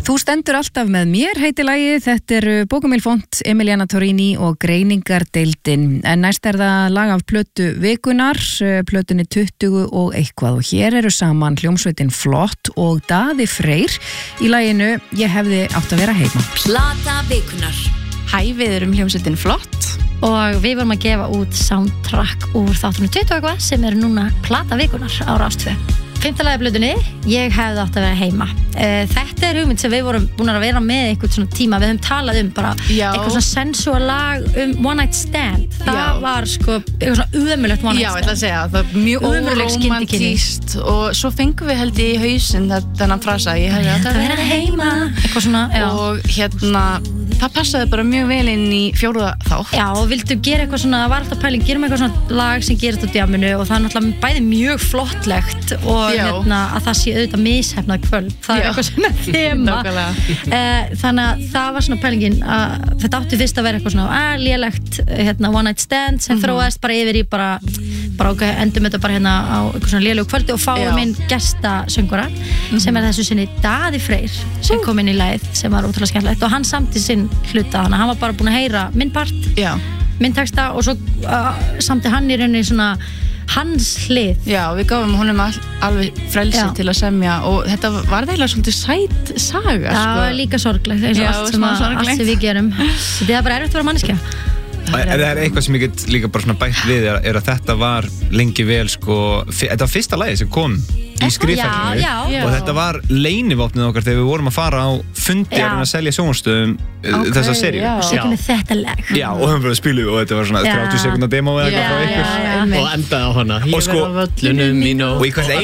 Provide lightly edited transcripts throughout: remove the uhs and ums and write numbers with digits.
Þú stendur alltaf með mér heiti lagið, þetta Bókumil Font, Emiliana Torrini og Greiningardeildin. En næst það lag af plötu vikunar, plötunni 20 og eitthvað og hér saman hljómsveitin Flott og Daði Freyr í laginu Ég hefði átt að vera heima. Plata vikunar. Hæ, við hljómsveitin Flott og við vorum að gefa út soundtrack úr þáttunum 20 og eitthvað sem núna plata vikunar á Rás 2. 5. lagi plötunni, Ég hefði átt að vera heima. Þetta hugmynd sem við vorum búin að vera með einhvern svona tíma, við höfum talað bara eitthvað svona sensual lag One Night Stand. Það var sko eitthvað svona ömurlegt One Night Stand. Já, ég ætla að segja, það var mjög óromantískt og svo fengum við held í hausinn þennan frasa, ég hefði átt að vera heima. Eitthvað svona, já. Og það passaði bara mjög vel inn í 4. þátt. Já, og vildu gera eitthvað svona, var alltaf pæling, gerum eitthvað svona lag sem gerist á djaminu og það náttúrulega bæði mjög flottlegt og að það sé auðvitað mishefnað kvöld. Það eitthvað svona þema. Þannig að það var svona pælingin að þetta átti fyrst að vera eitthvað svona lélegt One Night Stand sem þróaðist bara yfir í bara ok, endum þetta bara á eitthvað svona lélegu kvöldi og fáum inn gestasöngura sem þessu sinni Daði Freyr sem kom inn í lagið sem var ótrúlega skemmtilegt og hann samti sinn hluta, þannig að hann var bara búin að heyra minn part, minn texta og svo samti hann í rauninni svona hans hlið. Já, við gáfum honum alveg frelsi til að semja og þetta var eiginlega svolítið sæt saga. Já, líka sorglegt eins og allt sem við gerum. Þetta bara erfitt að vera manneskja. Það eitthvað sem ég get líka bara svona bætt við að þetta var lengi vel þetta var fyrsta lagið sem kom í skrifferðinu og þetta var leynivopnið okkar þegar við vorum að fara á fundi að selja sjónvarstöðum þessa seríu. Svo kemur þetta lag. Já, og höfum við að spila og þetta var svona 30 sekúndna demo eða eitthvað frá ykkur. Og endaði á hana. Ég verð á völlunum mín og í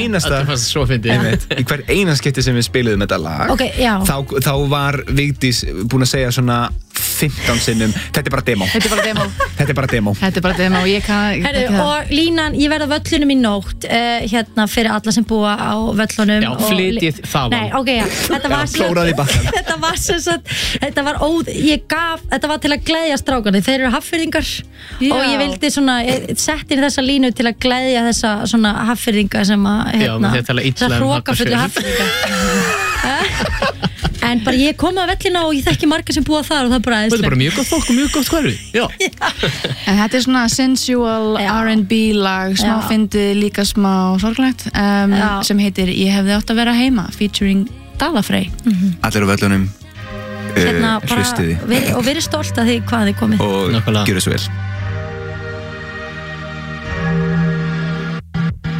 hvert einasta skipti sem við spiluðum þetta lag þá var Vigdís búin að segja svona 15 sinnum, þetta er bara demo. Og ég kann og línan, ég verð á völlunum í nótt fyrir alla sem búa á völlunum. Já, flytjið það var. Nei, ok, já. Þetta var þetta var til að gleðja strákarnir. Þeir eru Hafnfirðingar og ég vildi svona sett inn þessa línu til að gleðja þessa svona Hafnfirðinga sem þessa hrókafullu Hafnfirðinga. En bara ég kom á vellina og ég þekki marga sem búa þar og það er bara æðislegt. Þetta er bara mjög gott fólk og mjög gott hverfi. Já. En þetta er svona sensual R&B lag, smá fyndið, líka smá sorglegt sem heitir Ég hefði átt að vera heima featuring Daða Frey. Allir á vellunum hlustiði og verið stolt af því hvað þið komið. Og gjörðu svo vel.